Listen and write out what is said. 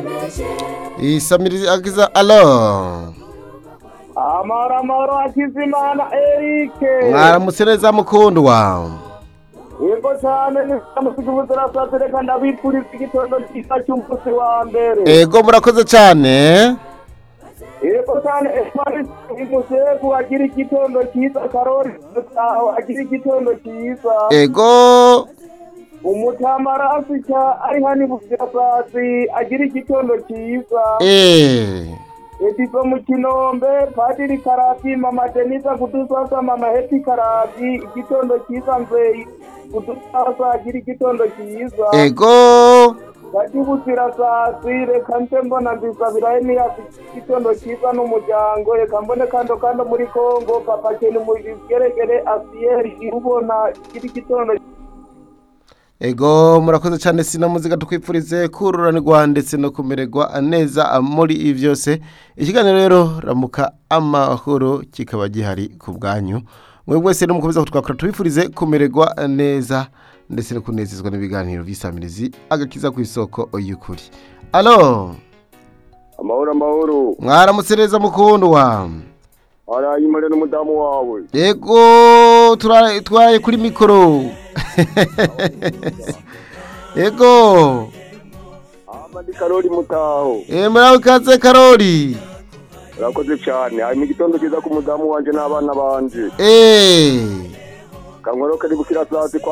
Isamirizi akiza alo. Amaro Hakizimana Eric. Mwaramutse neza mukundwa. Yego cyane n'amusigubuzira satire kandi abipuriza igitondo cyiza cy'umunsi wa mbere. Ego murakoze cyane. Yego cyane Esmari Museku agira igitondo cyiza, Karori agira igitondo cyiza. Ego. Umutamarasi ari hani buzirasatsi agira igitondo cyiza. Edizo mu Kinombe, Padiri Karati, Mama Denisa kudusasa, Mama Happy Karati, igitondo cyiza Nzeyi kudusasa agira igitondo cyiza. Ego. Badibuzira sasi reka nse mbona ndisabira Elias igitondo cyiza n'umuryango, reka mbone kando muri Kongo, Papa Keni mu Geregere Asieri ubona agira igitondo. Ego murakoze cyane sinamuziga tukwipfurize kururanirwa ndetse no kumererwa neza muri ibi byose. Ikiganiro rero ramuka amahoro kikaba gihari ku bwanyu. Mwebwe wese n'umukomeza kutwakora tubifurize kumererwa neza ndetse no kunezezwa n'ibiganiro by'isamirizi agakiza ku isoko y'ukuri. Alo. Amahoro. Mwaramutse neza mukundwa. Arayimare n'umudamu wawe. Ego twaye kuri mikoro. Ego. Amadi Karori mutaho. Muraho kaze Karori. Urakoze cyane. Hari mu gitondo cyiza ku mudamu wanje n'abana banje. Eh. Kankoro kari bukira saa